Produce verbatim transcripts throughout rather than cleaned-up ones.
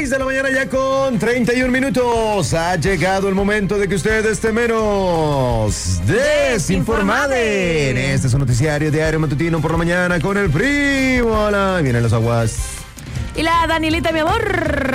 seis de la mañana ya con treinta y un minutos. Ha llegado el momento de que usted esté menos desinformado. Este es un noticiario diario matutino por la mañana con el primo. Hola, vienen los aguas. Y la Danielita, mi amor.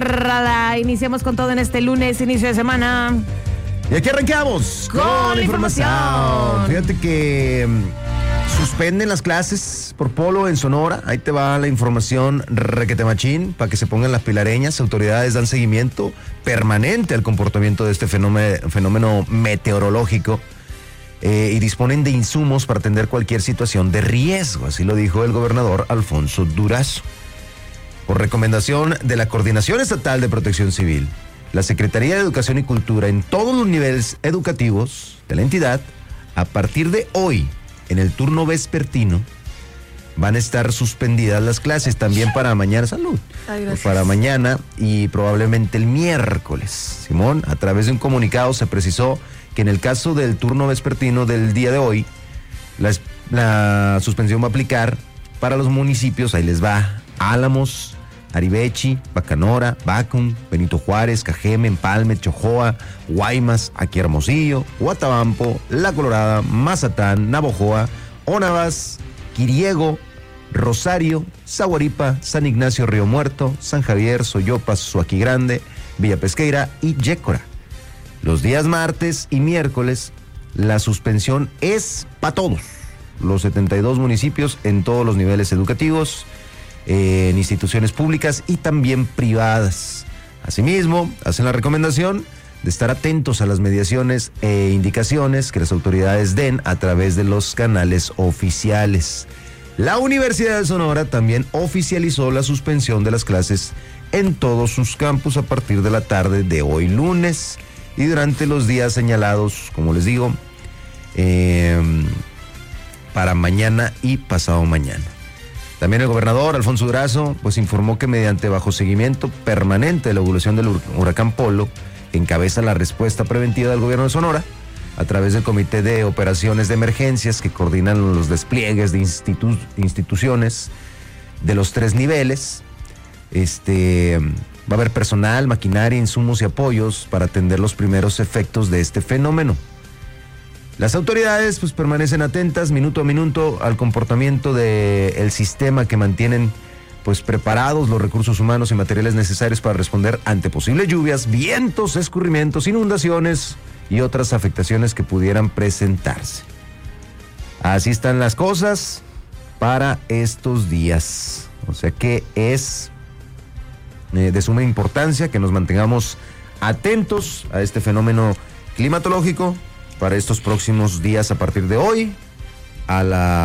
Iniciamos con todo en este lunes, inicio de semana. Y aquí arrancamos con, con la información. información. Fíjate que suspenden las clases por polo en Sonora. Ahí te va la información requete machín para que se pongan las pilareñas. Autoridades dan seguimiento permanente al comportamiento de este fenómeno, fenómeno meteorológico eh, y disponen de insumos para atender cualquier situación de riesgo. Así lo dijo el gobernador Alfonso Durazo. Por recomendación de la Coordinación Estatal de Protección Civil, la Secretaría de Educación y Cultura en todos los niveles educativos de la entidad, a partir de hoy, en el turno vespertino, van a estar suspendidas las clases también para mañana. Salud. Ay, gracias. Para mañana y probablemente el miércoles. Simón, a través de un comunicado se precisó que en el caso del turno vespertino del día de hoy, la, la suspensión va a aplicar para los municipios, ahí les va, Álamos, Aribechi, Bacanora, Bacum, Benito Juárez, Cajeme, Empalme, Chojoa, Guaymas, Aquí Hermosillo, Guatabampo, La Colorada, Mazatán, Navojoa, Onavas, Quiriego, Rosario, Zaguaripa, San Ignacio, Río Muerto, San Javier, Soyopas, Suaqui Grande, Villa Pesqueira y Yécora. Los días martes y miércoles la suspensión es para todos los setenta y dos municipios en todos los niveles educativos, en instituciones públicas y también privadas. Asimismo, hacen la recomendación de estar atentos a las mediaciones e indicaciones que las autoridades den a través de los canales oficiales. La Universidad de Sonora también oficializó la suspensión de las clases en todos sus campus a partir de la tarde de hoy lunes y durante los días señalados, como les digo, eh, para mañana y pasado mañana. También el gobernador Alfonso Durazo pues informó que mediante bajo seguimiento permanente de la evolución del huracán Polo, encabeza la respuesta preventiva del gobierno de Sonora a través del Comité de Operaciones de Emergencias que coordinan los despliegues de institu- instituciones de los tres niveles. Este, va a haber personal, maquinaria, insumos y apoyos para atender los primeros efectos de este fenómeno. Las autoridades pues permanecen atentas minuto a minuto al comportamiento del sistema que mantienen pues preparados los recursos humanos y materiales necesarios para responder ante posibles lluvias, vientos, escurrimientos, inundaciones y otras afectaciones que pudieran presentarse. Así están las cosas para estos días. O sea que es eh, de suma importancia que nos mantengamos atentos a este fenómeno climatológico para estos próximos días a partir de hoy a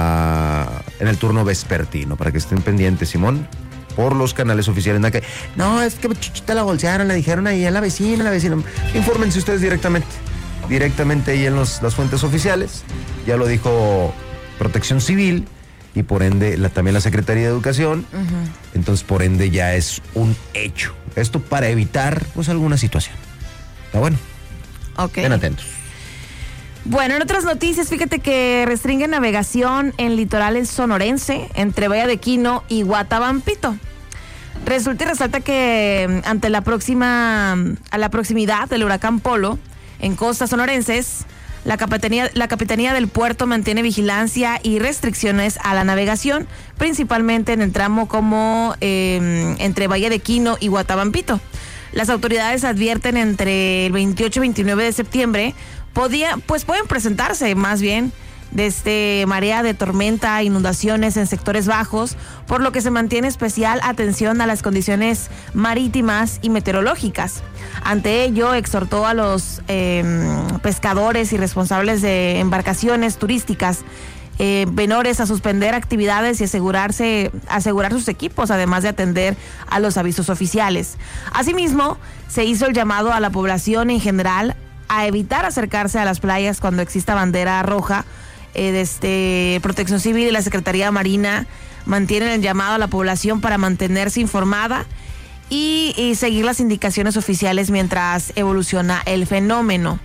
la en el turno vespertino, para que estén pendientes, Simón, por los canales oficiales. No, es que Chuchita la bolsearon, le dijeron ahí a la vecina, a la vecina. Infórmense ustedes directamente, directamente ahí en los, las fuentes oficiales. Ya lo dijo Protección Civil y por ende la, también la Secretaría de Educación. Uh-huh. Entonces, por ende ya es un hecho. Esto para evitar pues alguna situación. Está bueno. Ok. Estén atentos. Bueno, en otras noticias, fíjate que restringen navegación en litoral sonorense entre Bahía de Quino y Guatabampito. Resulta y resalta que ante la próxima, a la proximidad del huracán Polo en costas sonorenses, la capitanía, la capitanía del puerto mantiene vigilancia y restricciones a la navegación, principalmente en el tramo como eh, entre Bahía de Quino y Guatabampito. Las autoridades advierten entre el veintiocho y veintinueve de septiembre Podía, pues pueden presentarse más bien desde marea de tormenta, inundaciones en sectores bajos, por lo que se mantiene especial atención a las condiciones marítimas y meteorológicas. Ante ello, exhortó a los eh, pescadores y responsables de embarcaciones turísticas eh, menores a suspender actividades y asegurarse, asegurar sus equipos, además de atender a los avisos oficiales. Asimismo, se hizo el llamado a la población en general a evitar acercarse a las playas cuando exista bandera roja. Eh, desde Protección Civil y la Secretaría Marina mantienen el llamado a la población para mantenerse informada y, y seguir las indicaciones oficiales mientras evoluciona el fenómeno.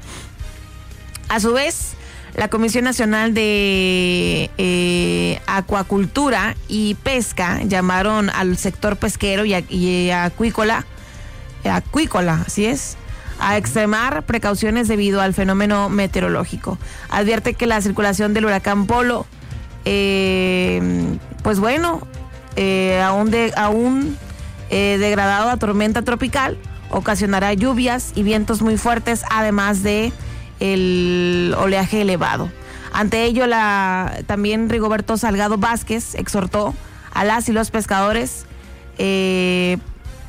A su vez, la Comisión Nacional de eh, Acuacultura y Pesca llamaron al sector pesquero y, y acuícola acuícola, así es, a extremar precauciones debido al fenómeno meteorológico. Advierte que la circulación del huracán Polo, eh, pues bueno, eh, aún, de, aún eh, degradado a tormenta tropical, ocasionará lluvias y vientos muy fuertes, además de el oleaje elevado. Ante ello, la, también Rigoberto Salgado Vázquez exhortó a las y los pescadores eh,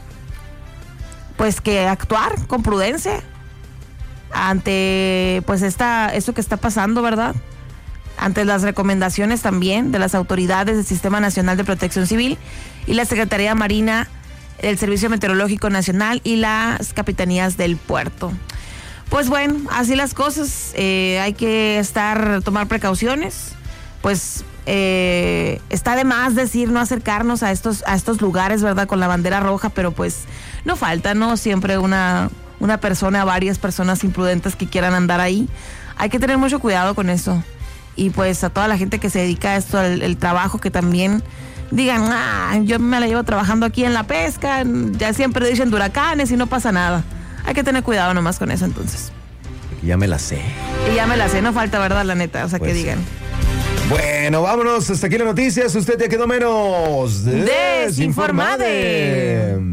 pues que actuar con prudencia ante pues esta, esto que está pasando, ¿verdad? Ante las recomendaciones también de las autoridades del Sistema Nacional de Protección Civil y la Secretaría Marina, el Servicio Meteorológico Nacional y las capitanías del puerto. Pues bueno, así las cosas, eh, hay que estar, tomar precauciones, pues eh, está de más decir no acercarnos a estos, a estos lugares, ¿verdad? Con la bandera roja, pero pues no falta, ¿no? Siempre una, una persona, varias personas imprudentes que quieran andar ahí. Hay que tener mucho cuidado con eso. Y pues a toda la gente que se dedica a esto, el, el trabajo, que también digan, ah, yo me la llevo trabajando aquí en la pesca, ya siempre dicen de huracanes y no pasa nada. Hay que tener cuidado nomás con eso entonces. Ya me la sé. Y ya me la sé, no falta, ¿verdad? La neta, o sea, pues que digan. Bueno, vámonos, hasta aquí las noticias. Usted ya quedó menos desinformado.